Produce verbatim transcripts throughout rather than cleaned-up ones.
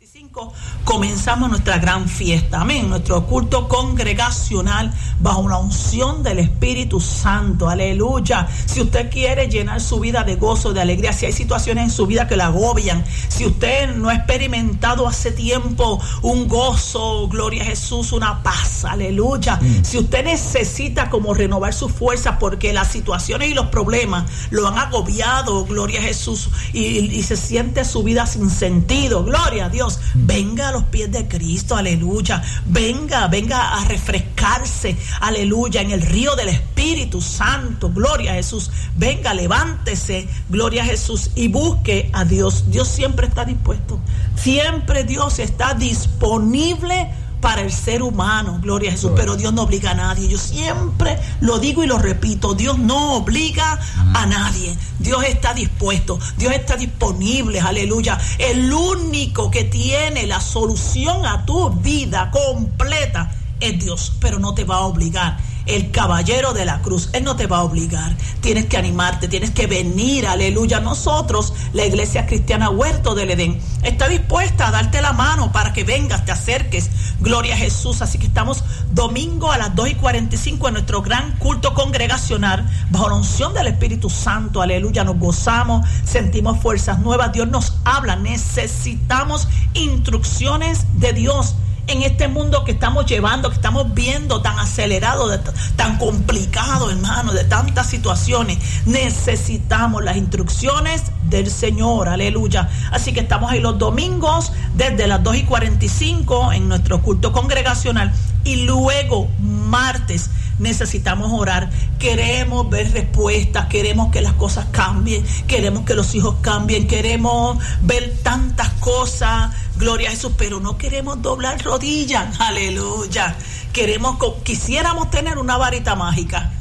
veinticinco comenzamos nuestra gran fiesta, amén, nuestro culto congregacional bajo la unción del Espíritu Santo, aleluya. Si usted quiere llenar su vida de gozo, de alegría, si hay situaciones en su vida que la agobian, si usted no ha experimentado hace tiempo un gozo, gloria a Jesús, una paz, aleluya, mm. si usted necesita como renovar sus fuerzas porque las situaciones y los problemas lo han agobiado, gloria a Jesús, y, y se siente su vida sin sentido, gloria a Dios, venga a los pies de Cristo, aleluya, venga, venga a refrescarse, aleluya, en el río del Espíritu Santo, gloria a Jesús, venga, levántese, gloria a Jesús, y busque a Dios. Dios siempre está dispuesto, siempre Dios está disponible para el ser humano, gloria a Jesús, pero Dios no obliga a nadie. Yo siempre lo digo y lo repito, Dios no obliga a nadie. Dios está dispuesto, Dios está disponible, aleluya. El único que tiene la solución a tu vida completa es Dios, pero no te va a obligar. El caballero de la cruz, Él no te va a obligar. Tienes que animarte, tienes que venir, aleluya. Nosotros, la Iglesia Cristiana Huerto del Edén, está dispuesta a darte la mano para que vengas, te acerques, gloria a Jesús. Así que estamos domingo a las dos y cuarenta y cinco en nuestro gran culto congregacional bajo la unción del Espíritu Santo, aleluya. Nos gozamos, sentimos fuerzas nuevas, Dios nos habla, necesitamos instrucciones de Dios. En este mundo que estamos llevando, que estamos viendo tan acelerado, de, tan complicado, hermano, de tantas situaciones, necesitamos las instrucciones del Señor, aleluya. Así que estamos ahí los domingos desde las dos y cuarenta y cinco en nuestro culto congregacional, y luego martes necesitamos orar, queremos ver respuestas, queremos que las cosas cambien, queremos que los hijos cambien, queremos ver tantas cosas, gloria a Jesús, pero no queremos doblar rodillas, aleluya. Queremos, quisiéramos tener una varita mágica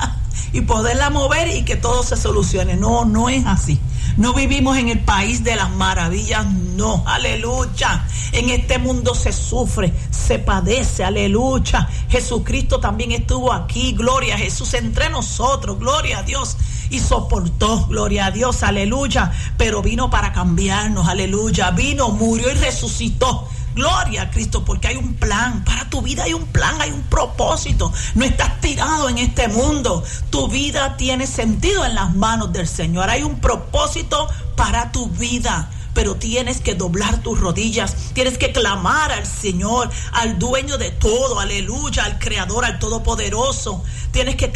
y poderla mover y que todo se solucione. No, no es así. No vivimos en el país de las maravillas, no, aleluya. En este mundo se sufre, se padece, aleluya. Jesucristo también estuvo aquí, gloria a Jesús, entre nosotros, gloria a Dios. Y soportó, gloria a Dios, aleluya. Pero vino para cambiarnos, aleluya. Vino, murió y resucitó. Gloria a Cristo, porque hay un plan para tu vida, hay un plan, hay un propósito. No estás tirado en este mundo. Tu vida tiene sentido en las manos del Señor. Hay un propósito para tu vida, pero tienes que doblar tus rodillas, tienes que clamar al Señor, al dueño de todo, aleluya, al Creador, al Todopoderoso. Tienes que